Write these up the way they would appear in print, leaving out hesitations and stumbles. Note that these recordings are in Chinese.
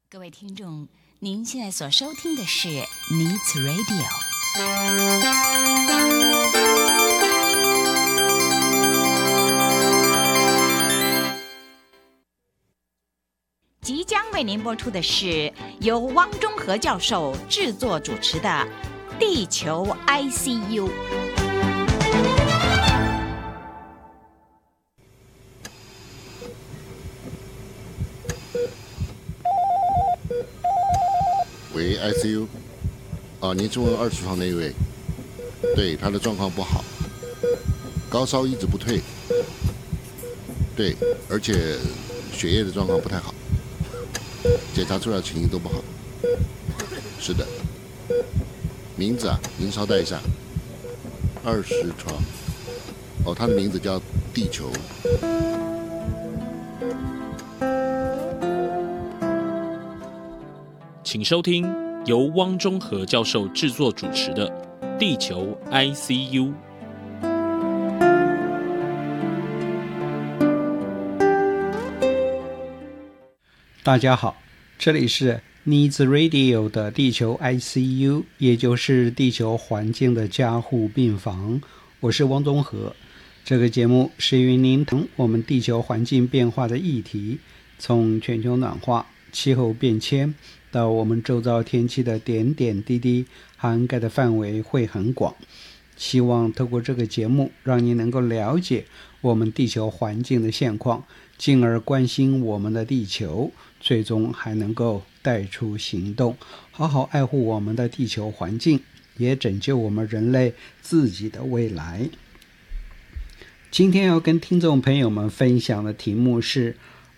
各位听众，您现在所收听的是 Needs Radio。即将为您播出的是由汪中和教授制作主持的《地球 ICU》。 喂 ，ICU， 您是问20床那一位？对，他的状况不好，高烧一直不退，对，而且血液的状况不太好，检查出来情形都不好。是的，名字您稍待一下。20床，他的名字叫地球。 请收听由汪中和教授制作主持的《地球 ICU》。 大家好，这里是 Needs Radio 的地球 ICU， 也就是地球环境的加护病房。我是汪中和。这个节目是与您谈我们地球环境变化的议题，从全球暖化、气候变迁到我们周遭天气的点点滴滴，涵盖的范围会很广。希望透过这个节目，让您能够了解我们地球环境的现况，进而关心我们的地球，最终还能够带出行动，好好爱护我们的地球环境，也拯救我们人类自己的未来。今天要跟听众朋友们分享的题目是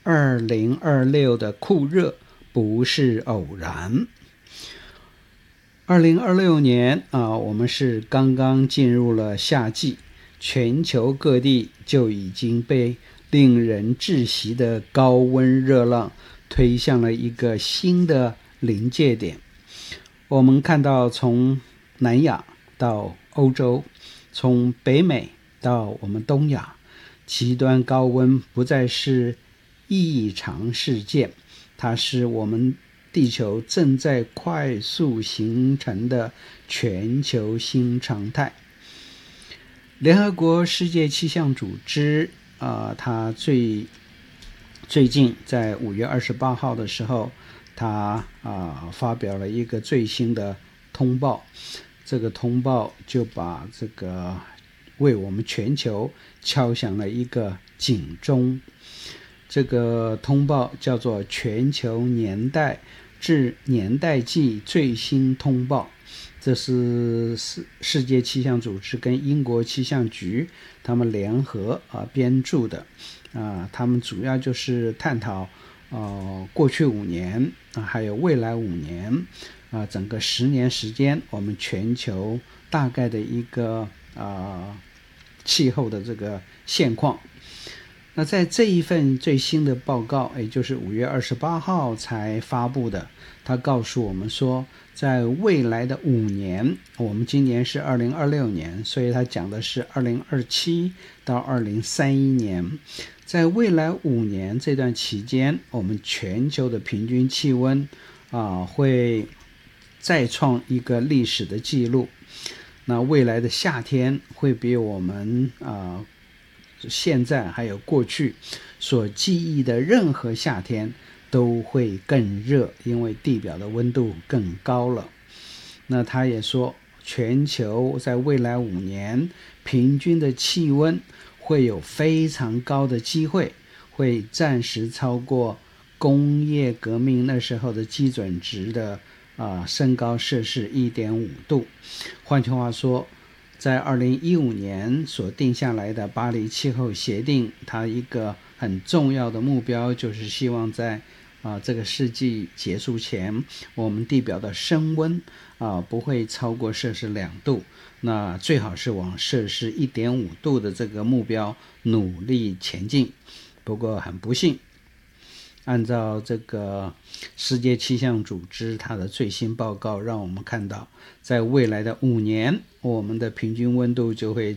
2026的酷热不是偶然。2026年我们是刚刚进入了夏季，全球各地就已经被令人窒息的高温热浪推向了一个新的临界点。我们看到从南亚到欧洲，从北美到我们东亚，极端高温不再是异常事件，它是我们地球正在快速形成的全球新常态。联合国世界气象组织它最近在5月28号的时候，它发表了一个最新的通报。这个通报就把这个为我们全球敲响了一个警钟。这个通报叫做全球年代至年代记最新通报，这是世界气象组织跟英国气象局他们联合编著的。他们主要就是探讨过去5年还有未来5年整个10年时间我们全球大概的一个气候的这个现况。那在这一份最新的报告，也就是5月28号才发布的，它告诉我们说，在未来的5年，我们今年是2026年，所以它讲的是2027到2031年，在未来5年这段期间，我们全球的平均气温会再创一个历史的记录。那未来的夏天会比我们现在还有过去所记忆的任何夏天都会更热，因为地表的温度更高了。那他也说，全球在未来5年平均的气温会有非常高的机会，会暂时超过工业革命那时候的基准值的升高摄氏 1.5 度。换句话说，在2015年所定下来的巴黎气候协定，它一个很重要的目标就是希望在这个世纪结束前，我们地表的升温不会超过摄氏2度，那最好是往摄氏 1.5 度的这个目标努力前进。不过很不幸，按照这个世界气象组织它的最新报告，让我们看到在未来的5年，我们的平均温度就会